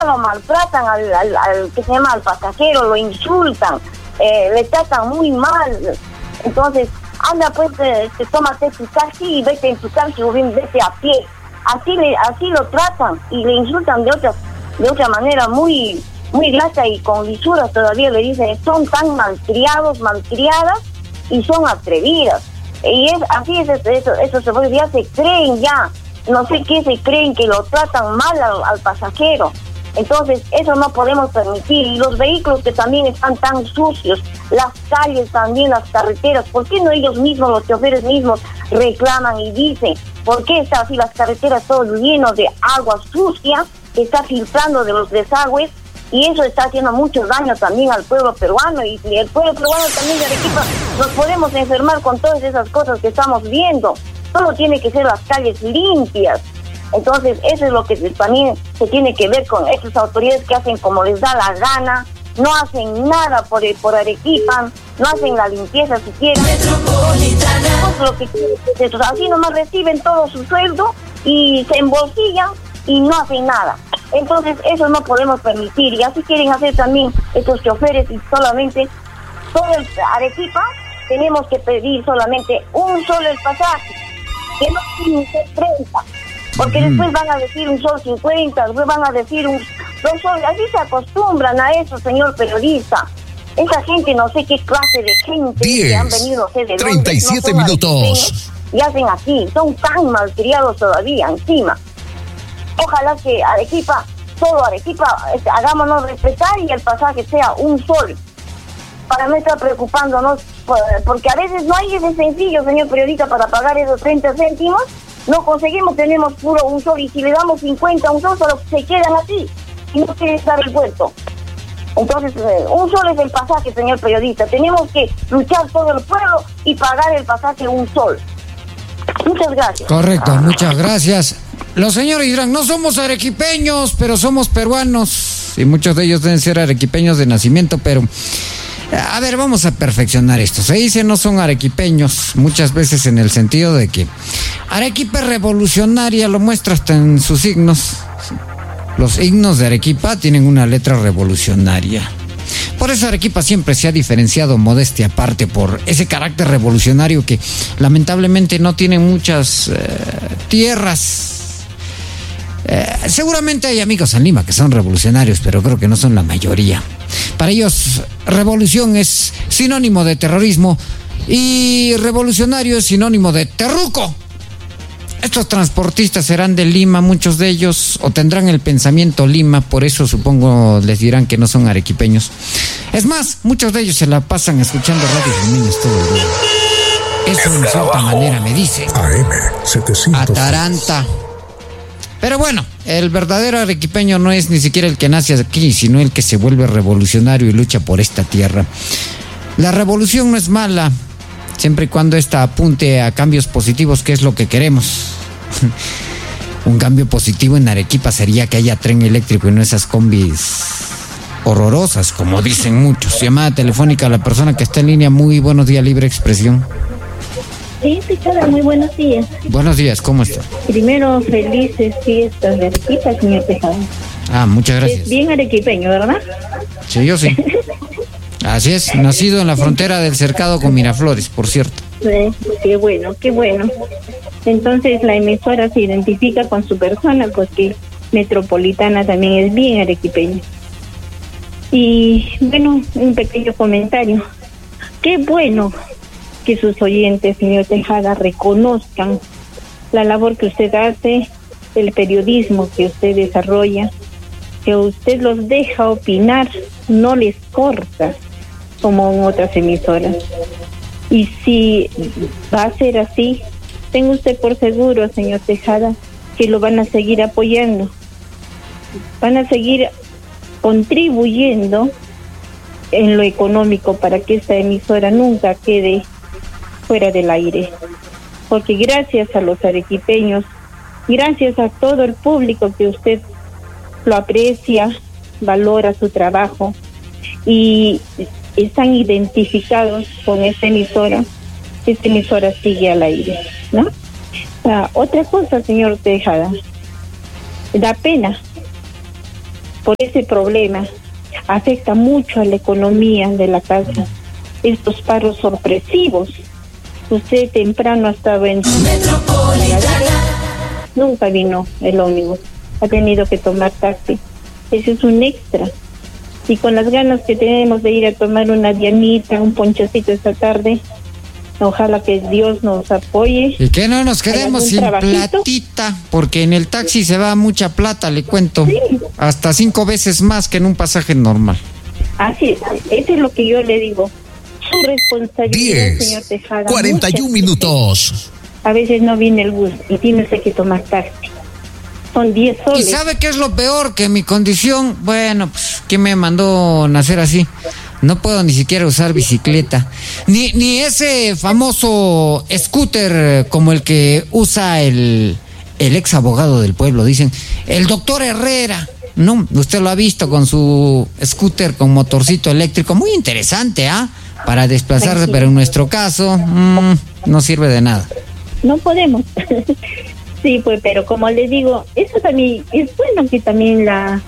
lo maltratan al que se llama al pasajero, lo insultan, le tratan muy mal. Entonces, anda pues, tómate tu taxi y vete en tu taxi o bien vete a pie. Así lo tratan y le insultan de otra manera muy grasa y con lisuras todavía le dicen, son tan malcriados, malcriadas y son atrevidas. Y así es eso se puede, ya se creen ya, no sé qué se creen, que lo tratan mal al pasajero. Entonces, eso no podemos permitir. Y los vehículos que también están tan sucios, las calles también, las carreteras, ¿por qué no ellos mismos, los choferes mismos, reclaman y dicen, ¿por qué están así las carreteras todas llenas de agua sucia que está filtrando de los desagües? Y eso está haciendo mucho daño también al pueblo peruano, y el pueblo peruano también de Arequipa nos podemos enfermar con todas esas cosas que estamos viendo. Solo tiene que ser las calles limpias. Entonces, eso es lo que también se tiene que ver con estas autoridades que hacen como les da la gana, no hacen nada por Arequipa, no hacen la limpieza siquiera. Lo que quieren, así nomás reciben todo su sueldo y se embolsillan y no hacen nada. Entonces, eso no podemos permitir, y así quieren hacer también estos choferes, y solamente todo el Arequipa tenemos que pedir solamente un solo el pasaje, que no tiene que ser 30. Porque después van a decir un sol 50, después van a decir un 2 soles. Así se acostumbran a eso, señor periodista. Esa gente, no sé qué clase de gente 10, que han venido, no sé de 37 dónde, minutos. Y hacen así, son tan malcriados todavía encima. Ojalá que Arequipa, todo Arequipa, hagámonos respetar y el pasaje sea un sol. Para no estar preocupándonos, porque a veces no hay ese sencillo, señor periodista, para pagar esos 30 céntimos. No conseguimos, tenemos puro un sol, y si le damos 50 a un sol, solo se quedan así y no quieren dar el vuelto. Entonces, un sol es el pasaje, señor periodista. Tenemos que luchar todo el pueblo y pagar el pasaje un sol. Muchas gracias. Correcto, muchas gracias. Los señores dirán, no somos arequipeños, pero somos peruanos. Y muchos de ellos deben ser arequipeños de nacimiento, pero... A ver, vamos a perfeccionar esto. Se dice no son arequipeños, muchas veces en el sentido de que Arequipa es revolucionaria, lo muestra hasta en sus signos. Los himnos de Arequipa tienen una letra revolucionaria. Por eso Arequipa siempre se ha diferenciado, modestia aparte, por ese carácter revolucionario que lamentablemente no tiene muchas tierras. Seguramente hay amigos en Lima que son revolucionarios, pero creo que no son la mayoría. Para ellos, revolución es sinónimo de terrorismo y revolucionario es sinónimo de terruco. Estos transportistas serán de Lima, muchos de ellos, o tendrán el pensamiento Lima, por eso supongo les dirán que no son arequipeños. Es más, muchos de ellos se la pasan escuchando Radio Féminas todo el día. Eso en cierta manera me dice Ataranta. Pero bueno, el verdadero arequipeño no es ni siquiera el que nace aquí, sino el que se vuelve revolucionario y lucha por esta tierra. La revolución no es mala, siempre y cuando ésta apunte a cambios positivos, que es lo que queremos. Un cambio positivo en Arequipa sería que haya tren eléctrico y no esas combis horrorosas, como dicen muchos. Llamada telefónica a la persona que está en línea. Muy buenos días, Libre Expresión. Sí, Tejada, muy buenos días. Buenos días, ¿cómo está? Primero, felices fiestas de Arequipa, señor Tejada. Muchas gracias. Es bien arequipeño, ¿verdad? Sí, yo sí. Así es, nacido en la frontera del Cercado con Miraflores, por cierto. Sí, qué bueno, qué bueno. Entonces la emisora se identifica con su persona, porque Metropolitana también es bien arequipeña. Y bueno, un pequeño comentario. Qué bueno que sus oyentes, señor Tejada, reconozcan la labor que usted hace, el periodismo que usted desarrolla, que usted los deja opinar, no les corta como en otras emisoras. Y si va a ser así, tenga usted por seguro, señor Tejada, que lo van a seguir apoyando, van a seguir contribuyendo en lo económico para que esta emisora nunca quede fuera del aire, porque gracias a los arequipeños, gracias a todo el público que usted lo aprecia, valora su trabajo y están identificados con esta emisora sigue al aire, ¿no? Otra cosa, señor Tejada, da pena, por ese problema. Afecta mucho a la economía de la casa. Estos paros sorpresivos. Usted temprano estaba en nunca vino el ómnibus, ha tenido que tomar taxi. Ese es un extra. Y con las ganas que tenemos de ir a tomar una dianita, un ponchecito esta tarde, ojalá que Dios nos apoye. Y que no nos quedemos sin platita, porque en el taxi se va mucha plata, le cuento. Sí. Hasta 5 veces más que en un pasaje normal. Así es, eso es lo que yo le digo. Su responsabilidad, señor Tejada. 41 minutos. A veces no viene el bus y tienes que tomar taxi. Son 10 soles. ¿Y sabe qué es lo peor? Que mi condición, bueno, pues, ¿quién me mandó nacer así? No puedo ni siquiera usar bicicleta. Ni ese famoso scooter como el que usa el ex abogado del pueblo. Dicen, el doctor Herrera. No, usted lo ha visto con su scooter con motorcito eléctrico. Muy interesante, ¿ah? Para desplazarse, pero en nuestro caso, no sirve de nada. No podemos. Sí, pues, pero como les digo, eso también es bueno que también la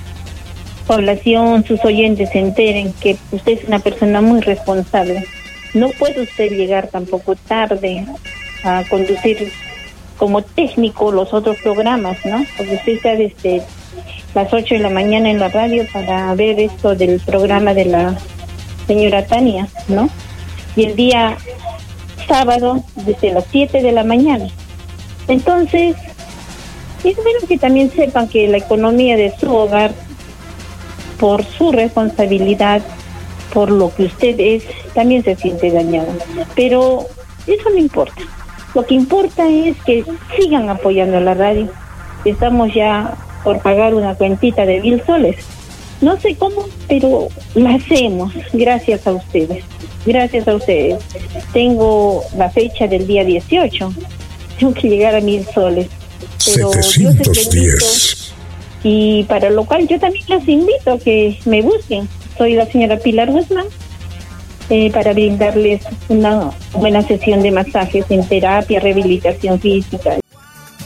población, sus oyentes se enteren que usted es una persona muy responsable. No puede usted llegar tampoco tarde a conducir como técnico los otros programas, ¿no? Porque usted está desde las 8 de la mañana en la radio para ver esto del programa de la señora Tania, ¿no? Y el día sábado desde las 7 de la mañana. Entonces, es bueno que también sepan que la economía de su hogar, por su responsabilidad, por lo que usted es, también se siente dañada. Pero eso no importa. Lo que importa es que sigan apoyando a la radio. Estamos ya por pagar una cuentita de 1,000 soles. No sé cómo, pero la hacemos. Gracias a ustedes. Gracias a ustedes. Tengo la fecha del día 18. Tengo que llegar a 1,000 soles. Pero 710. Y para lo cual yo también los invito a que me busquen. Soy la señora Pilar Guzmán, para brindarles una buena sesión de masajes en terapia, rehabilitación física.